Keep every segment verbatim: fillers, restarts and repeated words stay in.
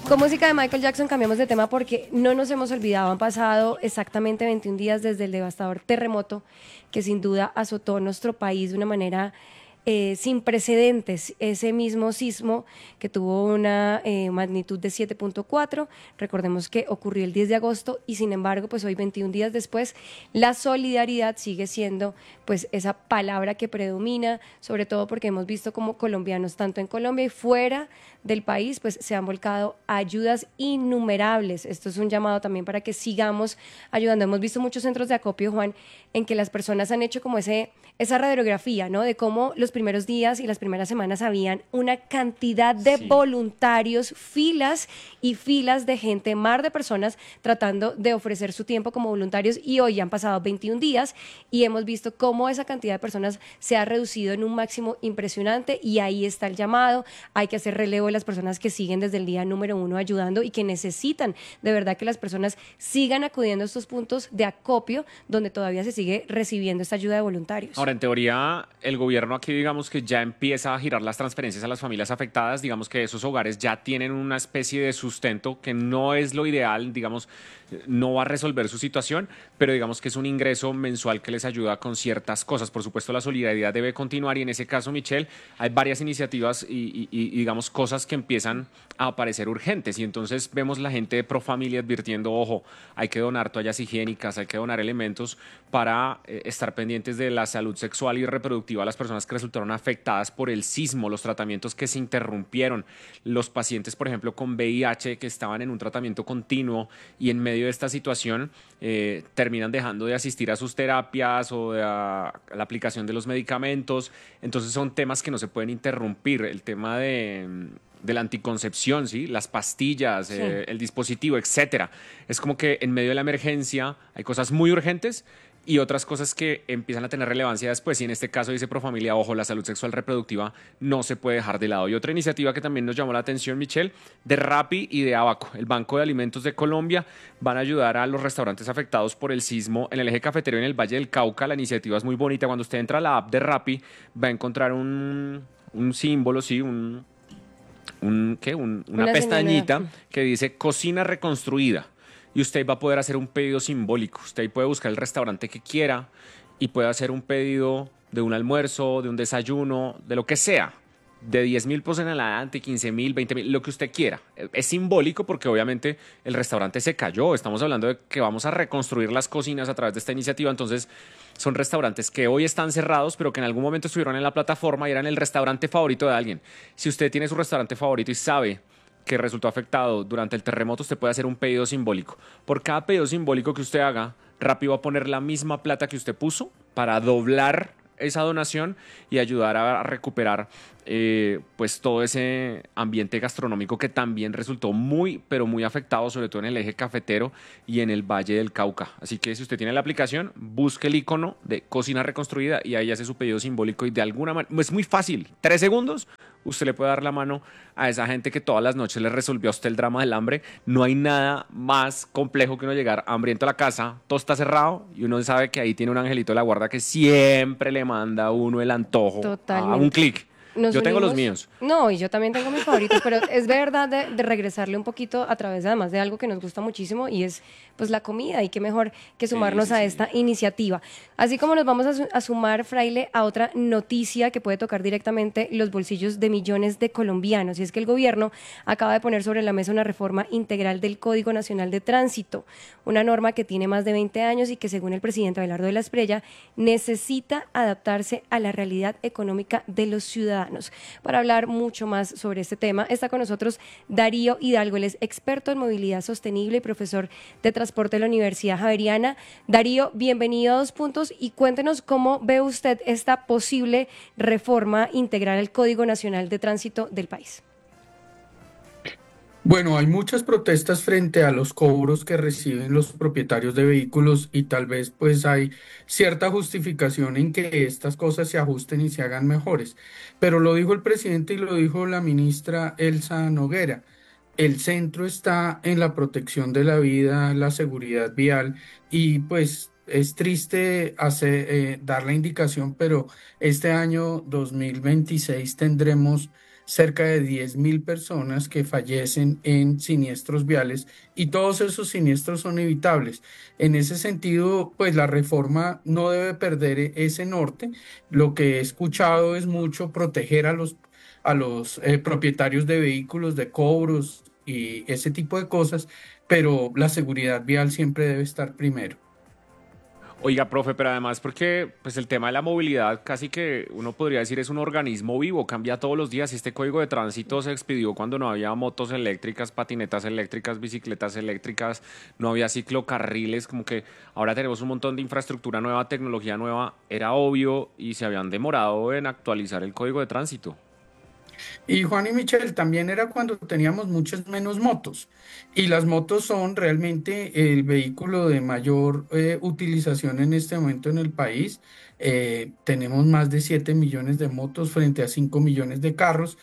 Con música de Michael Jackson cambiamos de tema porque no nos hemos olvidado, han pasado exactamente veintiún días desde el devastador terremoto que sin duda azotó nuestro país de una manera eh, sin precedentes. Ese mismo sismo que tuvo una eh, magnitud de siete punto cuatro, recordemos que ocurrió el diez de agosto y sin embargo, pues hoy veintiún días después, la solidaridad sigue siendo pues esa palabra que predomina, sobre todo porque hemos visto como colombianos, tanto en Colombia y fuera del país, pues se han volcado a ayudas innumerables. Esto es un llamado también para que sigamos ayudando. Hemos visto muchos centros de acopio, Juan, en que las personas han hecho como ese, esa radiografía, ¿no? De cómo los primeros días y las primeras semanas habían una cantidad de sí. voluntarios, filas y filas de gente, mar de personas tratando de ofrecer su tiempo como voluntarios, y hoy han pasado veintiún días y hemos visto cómo esa cantidad de personas se ha reducido en un máximo impresionante, y ahí está el llamado. Hay que hacer relevo de las personas que siguen desde el día número uno ayudando y que necesitan de verdad que las personas sigan acudiendo a estos puntos de acopio donde todavía se sigue recibiendo esta ayuda de voluntarios. Ahora, en teoría, el gobierno aquí, digamos que ya empieza a girar las transferencias a las familias afectadas, digamos que esos hogares ya tienen una especie de sustento que no es lo ideal, digamos, no va a resolver su situación, pero digamos que es un ingreso mensual que les ayuda con ciertas cosas. Por supuesto, la solidaridad debe continuar y en ese caso, Michelle, hay varias iniciativas y, y, y digamos, cosas que empiezan a aparecer urgentes, y entonces vemos la gente de Profamilia advirtiendo, ojo, hay que donar toallas higiénicas, hay que donar elementos para eh, estar pendientes de la salud sexual y reproductiva de las personas que resultaron afectadas por el sismo, los tratamientos que se interrumpieron, los pacientes, por ejemplo, con V I H que estaban en un tratamiento continuo y en medio de esta situación eh, terminan dejando de asistir a sus terapias o de a, a la aplicación de los medicamentos. Entonces son temas que no se pueden interrumpir. El tema de, de la anticoncepción, ¿sí? Las pastillas, sí. eh, el dispositivo, etcétera. Es como que en medio de la emergencia hay cosas muy urgentes y otras cosas que empiezan a tener relevancia después, y en este caso dice Profamilia, ojo, la salud sexual reproductiva no se puede dejar de lado. Y otra iniciativa que también nos llamó la atención, Michelle, de Rappi y de Abaco, el Banco de Alimentos de Colombia, van a ayudar a los restaurantes afectados por el sismo en el eje cafetero en el Valle del Cauca. La iniciativa es muy bonita. Cuando usted entra a la app de Rappi, va a encontrar un, un símbolo, sí, un, un, ¿qué? Un, una, una pestañita señora que dice Cocina Reconstruida. Y usted va a poder hacer un pedido simbólico. Usted puede buscar el restaurante que quiera y puede hacer un pedido de un almuerzo, de un desayuno, de lo que sea. De diez mil pesos en adelante, quince mil, veinte mil, lo que usted quiera. Es simbólico porque obviamente el restaurante se cayó. Estamos hablando de que vamos a reconstruir las cocinas a través de esta iniciativa. Entonces son restaurantes que hoy están cerrados, pero que en algún momento estuvieron en la plataforma y eran el restaurante favorito de alguien. Si usted tiene su restaurante favorito y sabe que resultó afectado durante el terremoto, usted puede hacer un pedido simbólico. Por cada pedido simbólico que usted haga, Rappi va a poner la misma plata que usted puso para doblar esa donación y ayudar a recuperar eh, pues todo ese ambiente gastronómico que también resultó muy, pero muy afectado, sobre todo en el eje cafetero y en el Valle del Cauca. Así que si usted tiene la aplicación, busque el icono de Cocina Reconstruida y ahí hace su pedido simbólico y de alguna manera, es muy fácil, tres segundos, usted le puede dar la mano a esa gente que todas las noches le resolvió a usted el drama del hambre. No hay nada más complejo que uno llegar hambriento a la casa, todo está cerrado y uno sabe que ahí tiene un angelito de la guarda que siempre le manda a uno el antojo. Totalmente. A un clic. Nos yo unimos, tengo los míos. No, y yo también tengo mis favoritos, pero es verdad de, de regresarle un poquito a través además de algo que nos gusta muchísimo, y es pues la comida, y qué mejor que sumarnos sí, sí, a esta sí. iniciativa. Así como nos vamos a, su- a sumar, Fraile, a otra noticia que puede tocar directamente los bolsillos de millones de colombianos, y es que el gobierno acaba de poner sobre la mesa una reforma integral del Código Nacional de Tránsito, una norma que tiene más de veinte años y que, según el presidente Abelardo de la Espriella, necesita adaptarse a la realidad económica de los ciudadanos. Para hablar mucho más sobre este tema, está con nosotros Darío Hidalgo. Él es experto en movilidad sostenible y profesor de transporte de la Universidad Javeriana. Darío, bienvenido a Dos Puntos y cuéntenos cómo ve usted esta posible reforma integral al Código Nacional de Tránsito del país. Bueno, hay muchas protestas frente a los cobros que reciben los propietarios de vehículos y tal vez pues hay cierta justificación en que estas cosas se ajusten y se hagan mejores. Pero lo dijo el presidente y lo dijo la ministra Elsa Noguera. El centro está en la protección de la vida, la seguridad vial y pues es triste hacer, eh, dar la indicación, pero este año dos mil veintiséis tendremos cerca de diez mil personas que fallecen en siniestros viales y todos esos siniestros son evitables. En ese sentido, pues la reforma no debe perder e- ese norte. Lo que he escuchado es mucho proteger a los, a los eh, propietarios de vehículos, de cobros y ese tipo de cosas, pero la seguridad vial siempre debe estar primero. Oiga, profe, pero además porque pues el tema de la movilidad casi que uno podría decir es un organismo vivo, cambia todos los días. Este código de tránsito se expidió cuando no había motos eléctricas, patinetas eléctricas, bicicletas eléctricas, no había ciclocarriles, como que ahora tenemos un montón de infraestructura nueva, tecnología nueva, era obvio y se habían demorado en actualizar el código de tránsito. Y Juan y Michelle también era cuando teníamos muchas menos motos. Y las motos son realmente el vehículo de mayor eh, utilización en este momento en el país. Eh, tenemos más de siete millones de motos frente a cinco millones de carros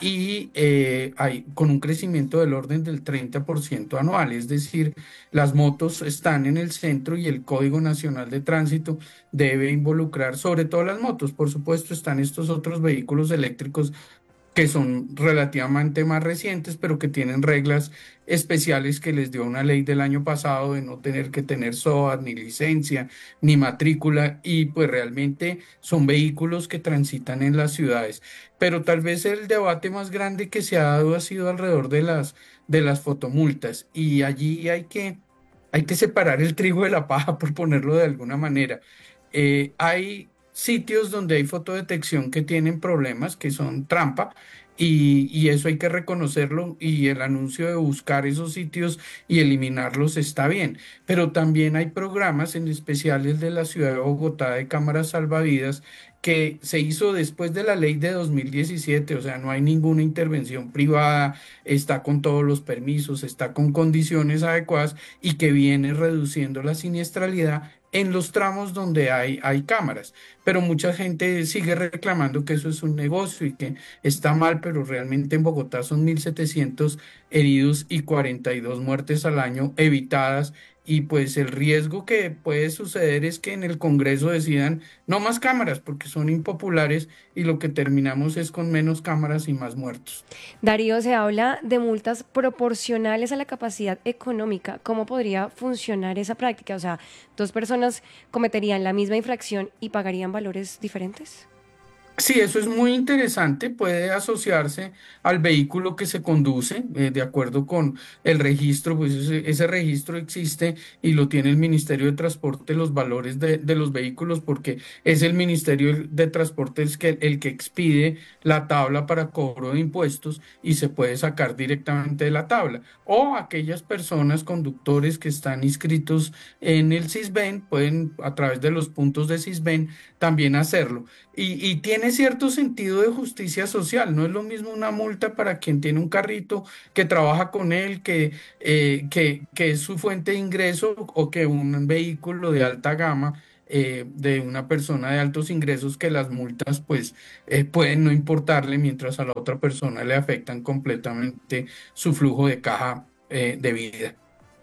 y eh, hay, con un crecimiento del orden del treinta por ciento anual. Es decir, las motos están en el centro y el Código Nacional de Tránsito debe involucrar sobre todo las motos. Por supuesto, están estos otros vehículos eléctricos que son relativamente más recientes, pero que tienen reglas especiales que les dio una ley del año pasado de no tener que tener SOAT, ni licencia, ni matrícula, y pues realmente son vehículos que transitan en las ciudades. Pero tal vez el debate más grande que se ha dado ha sido alrededor de las, de las fotomultas, y allí hay que, hay que separar el trigo de la paja, por ponerlo de alguna manera. Eh, hay sitios donde hay fotodetección que tienen problemas, que son trampa, y, y eso hay que reconocerlo y el anuncio de buscar esos sitios y eliminarlos está bien. Pero también hay programas, en especial el de la ciudad de Bogotá de cámaras salvavidas, que se hizo después de la ley de dos mil diecisiete, o sea, no hay ninguna intervención privada, está con todos los permisos, está con condiciones adecuadas y que viene reduciendo la siniestralidad en los tramos donde hay, hay cámaras. Pero mucha gente sigue reclamando que eso es un negocio y que está mal, pero realmente en Bogotá son mil setecientos heridos y cuarenta y dos muertes al año evitadas. Y pues el riesgo que puede suceder es que en el Congreso decidan no más cámaras porque son impopulares y lo que terminamos es con menos cámaras y más muertos. Darío, se habla de multas proporcionales a la capacidad económica. ¿Cómo podría funcionar esa práctica? O sea, dos personas cometerían la misma infracción y pagarían valores diferentes. Sí, eso es muy interesante. Puede asociarse al vehículo que se conduce, eh, de acuerdo con el registro, pues ese, ese registro existe y lo tiene el Ministerio de Transporte, los valores de, de los vehículos, porque es el Ministerio de Transporte el que, el que expide la tabla para cobro de impuestos y se puede sacar directamente de la tabla. O aquellas personas, conductores que están inscritos en el SISBEN, pueden a través de los puntos de SISBEN también hacerlo. Y, y tiene cierto sentido de justicia social. No es lo mismo una multa para quien tiene un carrito que trabaja con él, que, eh, que, que es su fuente de ingreso, o que un vehículo de alta gama eh, de una persona de altos ingresos, que las multas pues eh, pueden no importarle mientras a la otra persona le afectan completamente su flujo de caja eh, de vida.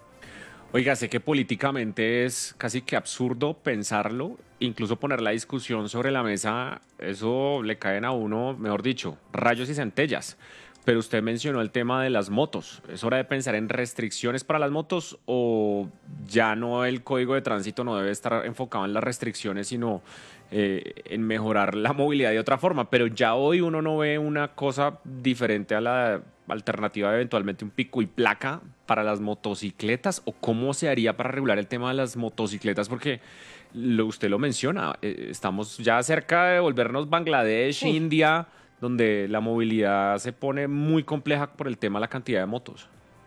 Oiga, sé que políticamente es casi que absurdo pensarlo, incluso poner la discusión sobre la mesa, eso le caen a uno, mejor dicho, rayos y centellas. Pero usted mencionó el tema de las motos. ¿Es hora de pensar en restricciones para las motos o ya no el código de tránsito no debe estar enfocado en las restricciones, sino eh, en mejorar la movilidad de otra forma? Pero ya hoy uno no ve una cosa diferente a la alternativa de eventualmente un pico y placa para las motocicletas, o cómo se haría para regular el tema de las motocicletas, porque lo, usted lo menciona, eh, estamos ya cerca de volvernos Bangladesh, Uf. India, donde la movilidad se pone muy compleja por el tema de la cantidad de motos.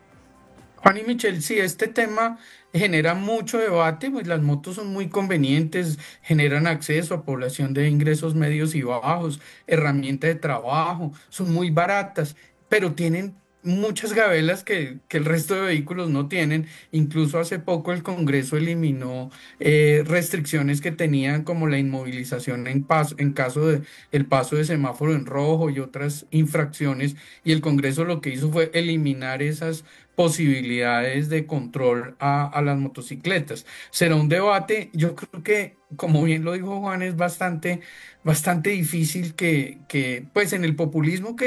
Juan y Michelle, sí, este tema genera mucho debate, pues las motos son muy convenientes, generan acceso a población de ingresos medios y bajos, herramienta de trabajo, son muy baratas, pero tienen muchas gabelas que, que el resto de vehículos no tienen. Incluso hace poco el Congreso eliminó eh, restricciones que tenían como la inmovilización en paso, en caso de el paso de semáforo en rojo y otras infracciones, y el Congreso lo que hizo fue eliminar esas posibilidades de control a, a las motocicletas. Será un debate, yo creo que, como bien lo dijo Juan, es bastante, bastante difícil que, que, pues en el populismo que,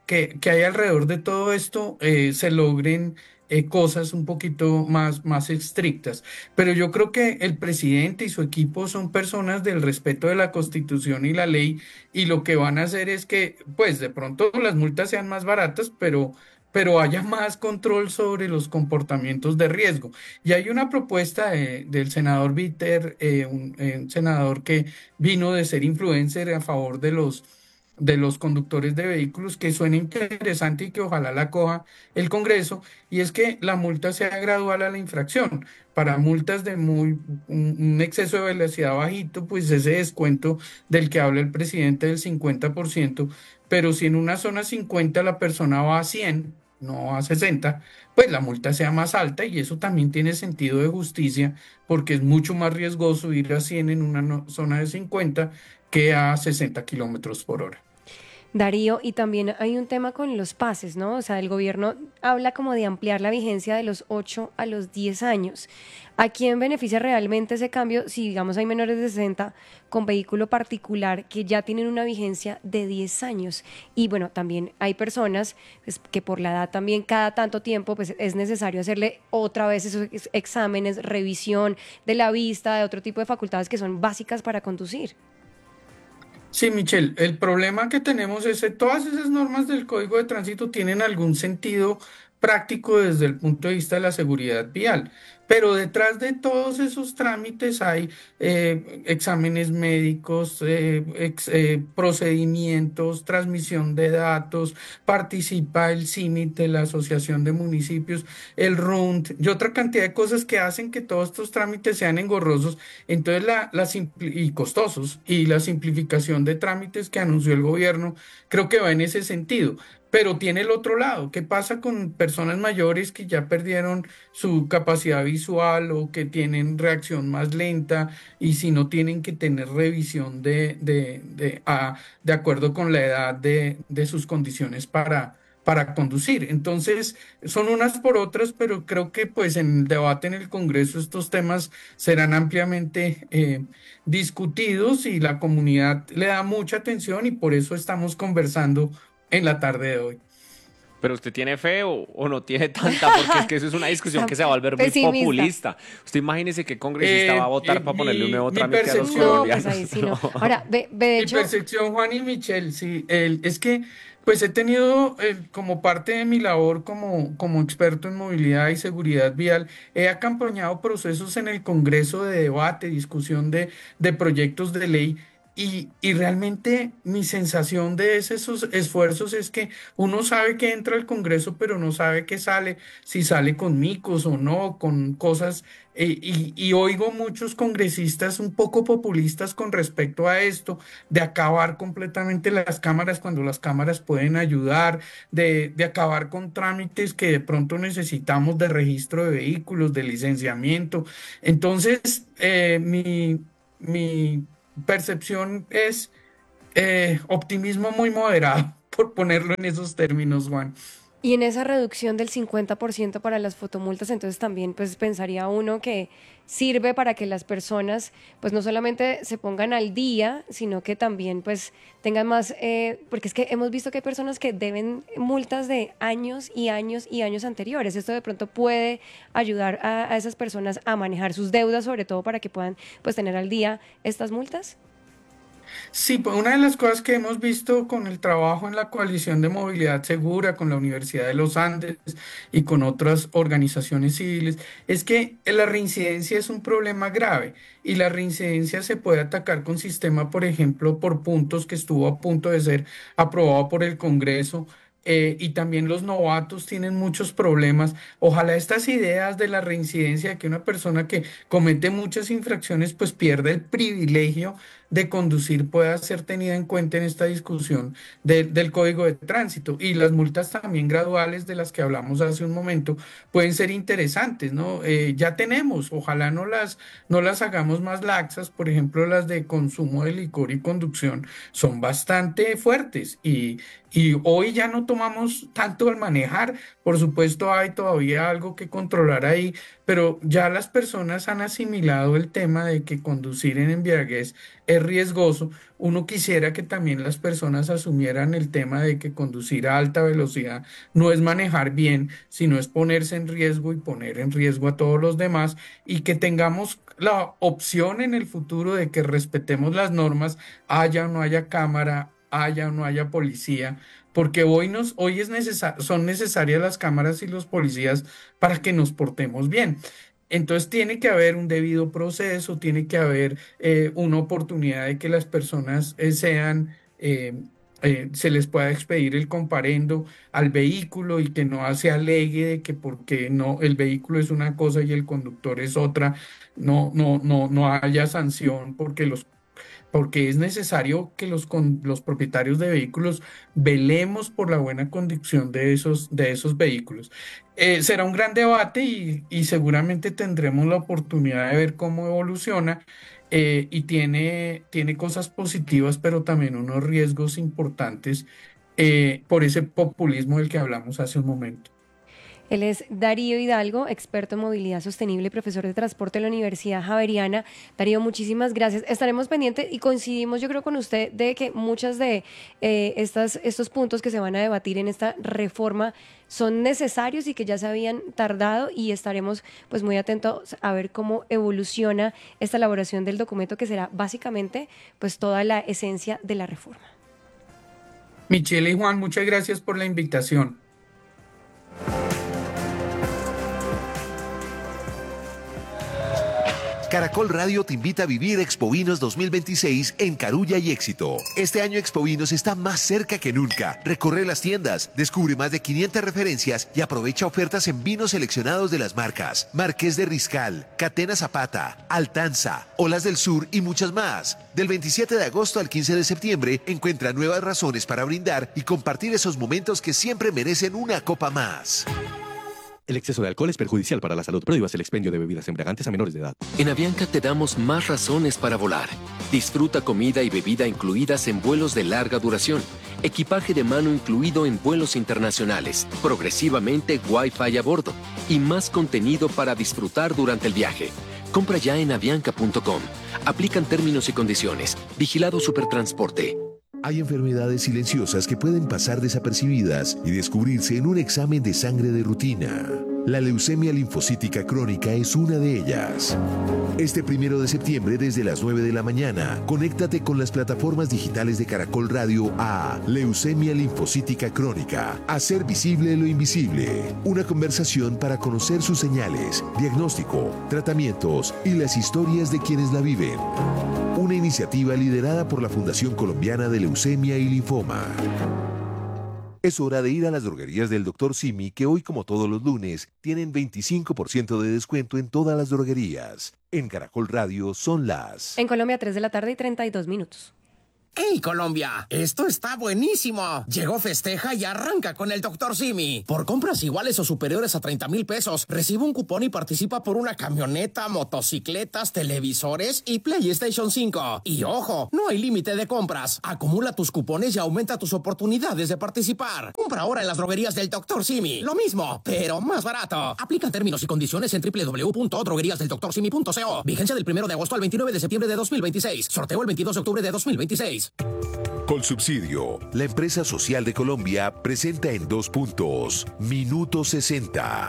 que, que hay alrededor de todo esto eh, se logren eh, cosas un poquito más, más estrictas. Pero yo creo que el presidente y su equipo son personas del respeto de la Constitución y la ley, y lo que van a hacer es que, pues, de pronto las multas sean más baratas, pero pero haya más control sobre los comportamientos de riesgo. Y hay una propuesta de- del senador Bitter, eh, un, eh, un senador que vino de ser influencer a favor de los, de los conductores de vehículos, que suena interesante y que ojalá la coja el Congreso, y es que la multa sea gradual a la infracción. Para multas de muy, un, un exceso de velocidad bajito, pues ese descuento del que habla el presidente del cincuenta por ciento, pero si en una zona cincuenta la persona va a cien, no a sesenta, pues la multa sea más alta, y eso también tiene sentido de justicia porque es mucho más riesgoso ir a cien en una no- zona de cincuenta que a sesenta kilómetros por hora. Darío, y también hay un tema con los pases, ¿no? O sea, el gobierno habla como de ampliar la vigencia de los ocho a los diez años. ¿A quién beneficia realmente ese cambio si, digamos, hay menores de sesenta con vehículo particular que ya tienen una vigencia de diez años? Y bueno, también hay personas pues, que por la edad también cada tanto tiempo pues, es necesario hacerle otra vez esos ex- exámenes, revisión de la vista, de otro tipo de facultades que son básicas para conducir. Sí, Michelle, el problema que tenemos es que todas esas normas del Código de Tránsito tienen algún sentido práctico desde el punto de vista de la seguridad vial, pero detrás de todos esos trámites hay eh, exámenes médicos, eh, ex- eh, procedimientos, transmisión de datos, participa el C I M I T, la Asociación de Municipios, el R U N T y otra cantidad de cosas que hacen que todos estos trámites sean engorrosos. Entonces, la, la simpli- y costosos, y la simplificación de trámites que anunció el gobierno, creo que va en ese sentido. Pero tiene el otro lado. ¿Qué pasa con personas mayores que ya perdieron su capacidad visual o que tienen reacción más lenta, y si no tienen que tener revisión de, de, de, a- de acuerdo con la edad de, de sus condiciones para, para conducir? Entonces, son unas por otras, pero creo que pues en el debate en el Congreso estos temas serán ampliamente eh, discutidos, y la comunidad le da mucha atención, y por eso estamos conversando en la tarde de hoy. Pero usted tiene fe o, o no tiene tanta, porque es que eso es una discusión Está que se va a volver muy pesimista. populista. Usted imagínese qué congresista va a Eh, eh, votar para ponerle un mi, nuevo mi trámite a los No, percepción, pues ahí colombianos. sí No. no. Ahora, ve, ve, de mi hecho, percepción, Juan y Michelle, sí, el- es que pues he tenido eh, como parte de mi labor como, como experto en movilidad y seguridad vial, he acompañado procesos en el Congreso de debate, discusión de, de proyectos de ley. Y, y realmente mi sensación de esos esfuerzos es que uno sabe que entra al Congreso, pero no sabe que sale, si sale con micos o no, con cosas. Eh, y, y oigo muchos congresistas un poco populistas con respecto a esto, de acabar completamente las cámaras cuando las cámaras pueden ayudar, de, de acabar con trámites que de pronto necesitamos de registro de vehículos, de licenciamiento. Entonces, eh, mi, mi percepción es eh, optimismo muy moderado, por ponerlo en esos términos, Juan. y en esa reducción del cincuenta por ciento para las fotomultas, entonces también pues pensaría uno que sirve para que las personas pues no solamente se pongan al día, sino que también pues tengan más, eh, porque es que hemos visto que hay personas que deben multas de años y años y años anteriores. Esto de pronto puede ayudar a, a esas personas a manejar sus deudas, sobre todo para que puedan pues tener al día estas multas. Sí, pues una de las cosas que hemos visto con el trabajo en la Coalición de Movilidad Segura, con la Universidad de los Andes y con otras organizaciones civiles, es que la reincidencia es un problema grave, y la reincidencia se puede atacar con sistema, por ejemplo, por puntos, que estuvo a punto de ser aprobado por el Congreso. Eh, y también los novatos tienen muchos problemas. Ojalá estas ideas de la reincidencia, de que una persona que comete muchas infracciones pues pierde el privilegio de conducir, pueda ser tenida en cuenta en esta discusión de- del Código de Tránsito. Y las multas también graduales de las que hablamos hace un momento pueden ser interesantes, ¿no? Eh, ya tenemos, ojalá no las, no las hagamos más laxas. Por ejemplo, las de consumo de licor y conducción son bastante fuertes, y, Y hoy ya no tomamos tanto al manejar, por supuesto hay todavía algo que controlar ahí, pero ya las personas han asimilado el tema de que conducir en embriaguez es riesgoso. Uno quisiera que también las personas asumieran el tema de que conducir a alta velocidad no es manejar bien, sino es ponerse en riesgo y poner en riesgo a todos los demás, y que tengamos la opción en el futuro de que respetemos las normas, haya o no haya cámara, haya o no haya policía, porque hoy, nos, hoy es necesa- son necesarias las cámaras y los policías para que nos portemos bien. Entonces tiene que haber un debido proceso, tiene que haber eh, una oportunidad de que las personas eh, sean, eh, eh, se les pueda expedir el comparendo al vehículo y que no se alegue de que porque no, el vehículo es una cosa y el conductor es otra, no, no, no, no haya sanción porque los porque es necesario que los, con- los propietarios de vehículos velemos por la buena conducción de esos, de esos vehículos. Eh, será un gran debate y, y seguramente tendremos la oportunidad de ver cómo evoluciona, eh, y tiene, tiene cosas positivas, pero también unos riesgos importantes, eh, por ese populismo del que hablamos hace un momento. Él es Darío Hidalgo, experto en movilidad sostenible y profesor de transporte en la Universidad Javeriana. Darío, muchísimas gracias. Estaremos pendientes y coincidimos, yo creo, con usted de que muchas de eh, estas, estos puntos que se van a debatir en esta reforma son necesarios y que ya se habían tardado, y estaremos pues muy atentos a ver cómo evoluciona esta elaboración del documento, que será básicamente pues toda la esencia de la reforma. Michelle y Juan, muchas gracias por la invitación. Caracol Radio te invita a vivir Expovinos dos mil veintiséis en Carulla y Éxito. Este año Expovinos está más cerca que nunca. Recorre las tiendas, descubre más de quinientas referencias y aprovecha ofertas en vinos seleccionados de las marcas Marqués de Riscal, Catena Zapata, Altanza, Olas del Sur y muchas más. Del veintisiete de agosto al quince de septiembre encuentra nuevas razones para brindar y compartir esos momentos que siempre merecen una copa más. El exceso de alcohol es perjudicial para la salud. Prohíbas el expendio de bebidas embriagantes a menores de edad. En Avianca te damos más razones para volar. Disfruta comida y bebida incluidas en vuelos de larga duración. Equipaje de mano incluido en vuelos internacionales. Progresivamente Wi-Fi a bordo. Y más contenido para disfrutar durante el viaje. Compra ya en avianca punto com. Aplican términos y condiciones. Vigilado Supertransporte. Hay enfermedades silenciosas que pueden pasar desapercibidas y descubrirse en un examen de sangre de rutina. La leucemia linfocítica crónica es una de ellas. Este primero de septiembre desde las nueve de la mañana, conéctate con las plataformas digitales de Caracol Radio a Leucemia linfocítica crónica. Hacer visible lo invisible. Una conversación para conocer sus señales, diagnóstico, tratamientos y las historias de quienes la viven. Una iniciativa liderada por la Fundación Colombiana de Leucemia y Linfoma. Es hora de ir a las droguerías del doctor Simi, que hoy, como todos los lunes, tienen veinticinco por ciento de descuento en todas las droguerías. En Caracol Radio son las... En Colombia, tres de la tarde y treinta y dos minutos. ¡Hey, Colombia! ¡Esto está buenísimo! Llegó Festeja y arranca con el doctor Simi. Por compras iguales o superiores a treinta mil pesos, recibe un cupón y participa por una camioneta, motocicletas, televisores y PlayStation cinco. Y ojo, no hay límite de compras. Acumula tus cupones y aumenta tus oportunidades de participar. Compra ahora en las droguerías del doctor Simi. Lo mismo, pero más barato. Aplican términos y condiciones en doble u doble u doble u punto droguerías del doctor simi punto co. Vigencia del primero de agosto al veintinueve de septiembre de dos mil veintiséis. Sorteo el veintidós de octubre de dos mil veintiséis. Colsubsidio, la empresa social de Colombia, presenta en dos puntos, Minuto sesenta.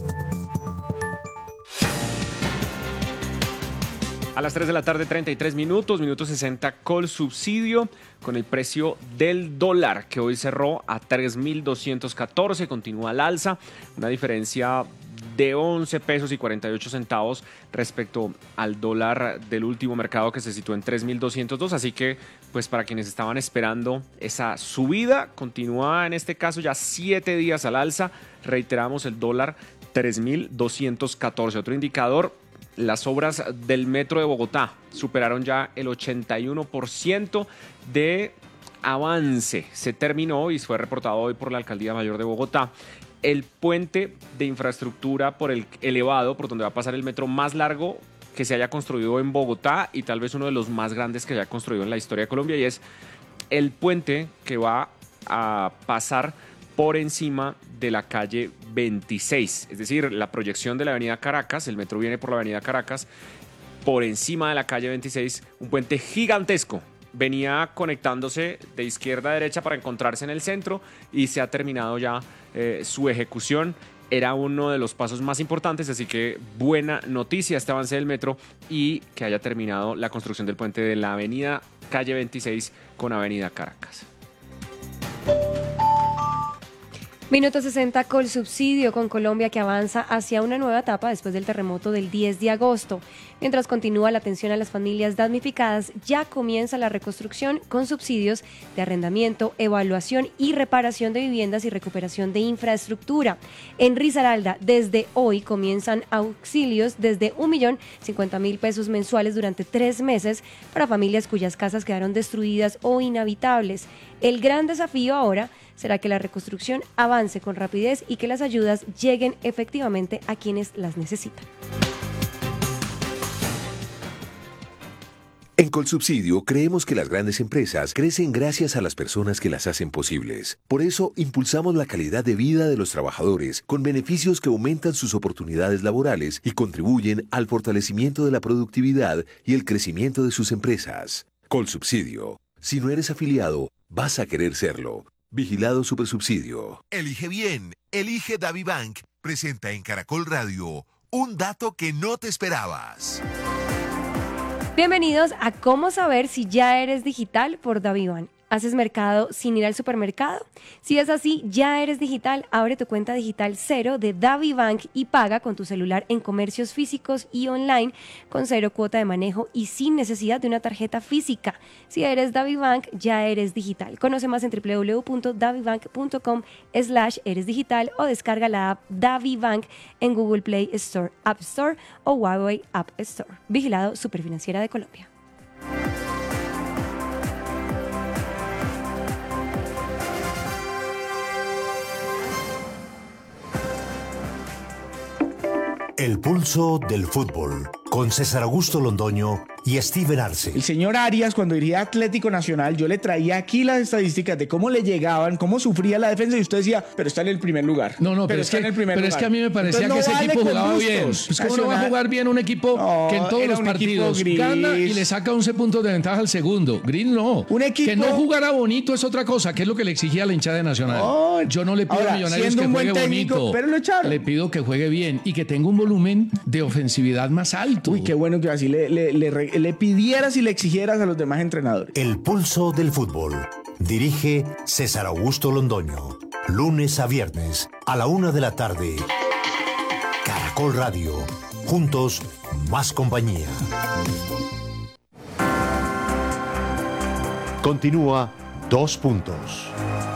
A las tres de la tarde, treinta y tres minutos, minuto sesenta, Colsubsidio, con el precio del dólar, que hoy cerró a tres mil doscientos catorce, continúa al alza, una diferencia de once pesos y cuarenta y ocho centavos respecto al dólar del último mercado, que se situó en tres mil doscientos dos, así que pues para quienes estaban esperando esa subida, continúa en este caso ya siete días al alza. Reiteramos, el dólar tres mil doscientos catorce. Otro indicador: las obras del metro de Bogotá superaron ya el ochenta y uno por ciento de avance. Se terminó y fue reportado hoy por la Alcaldía Mayor de Bogotá el puente de infraestructura por el elevado, por donde va a pasar el metro más largo que se haya construido en Bogotá y tal vez uno de los más grandes que se haya construido en la historia de Colombia, y es el puente que va a pasar por encima de la calle veintiséis, es decir, la proyección de la avenida Caracas, el metro viene por la avenida Caracas, por encima de la calle veintiséis, un puente gigantesco. Venía conectándose de izquierda a derecha para encontrarse en el centro y se ha terminado ya eh, su ejecución. Era uno de los pasos más importantes, así que buena noticia este avance del metro y que haya terminado la construcción del puente de la avenida calle veintiséis con avenida Caracas. Minuto sesenta, Colsubsidio con Colombia, que avanza hacia una nueva etapa después del terremoto del diez de agosto. Mientras continúa la atención a las familias damnificadas, ya comienza la reconstrucción con subsidios de arrendamiento, evaluación y reparación de viviendas y recuperación de infraestructura. En Risaralda, desde hoy comienzan auxilios desde un millón cincuenta mil pesos mensuales durante tres meses para familias cuyas casas quedaron destruidas o inhabitables. El gran desafío ahora será que la reconstrucción avance con rapidez y que las ayudas lleguen efectivamente a quienes las necesitan. En Colsubsidio creemos que las grandes empresas crecen gracias a las personas que las hacen posibles. Por eso impulsamos la calidad de vida de los trabajadores con beneficios que aumentan sus oportunidades laborales y contribuyen al fortalecimiento de la productividad y el crecimiento de sus empresas. Colsubsidio. Si no eres afiliado, vas a querer serlo. Vigilado Supersubsidio. Elige bien. Elige DaviBank. Presenta en Caracol Radio un dato que no te esperabas. Bienvenidos a Cómo saber si ya eres digital por DaviBank. ¿Haces mercado sin ir al supermercado? Si es así, ya eres digital. Abre tu cuenta digital cero de DaviBank y paga con tu celular en comercios físicos y online con cero cuota de manejo y sin necesidad de una tarjeta física. Si eres DaviBank, ya eres digital. Conoce más en doble u doble u doble u punto davibank punto com slash eres digital o descarga la app DaviBank en Google Play Store, App Store o Huawei App Store. Vigilado Superfinanciera de Colombia. El pulso del fútbol, con César Augusto Londoño y Steven Arce. El señor Arias, cuando dirigía Atlético Nacional, yo le traía aquí las estadísticas de cómo le llegaban, cómo sufría la defensa, y usted decía, pero está en el primer lugar. No, no, pero, pero, es, que, pero es que a mí me parecía Entonces, que no ese vale equipo jugaba bien. Pues cómo no va a jugar bien un equipo no, que en todos los partidos gana y le saca once puntos de ventaja al segundo. Green no. Un equipo... Que no jugara bonito es otra cosa, que es lo que le exigía a la hinchada de Nacional. Oh, yo no le pido ahora, a Millonarios que juegue técnico, bonito. Pero lo echaron. Le pido que juegue bien y que tenga un volumen de ofensividad más alto. Uy, qué bueno que así le, le, le, le pidieras y le exigieras a los demás entrenadores. El pulso del fútbol. Dirige César Augusto Londoño. Lunes a viernes a la una de la tarde. Caracol Radio. Juntos, más compañía. Continúa Dos Puntos.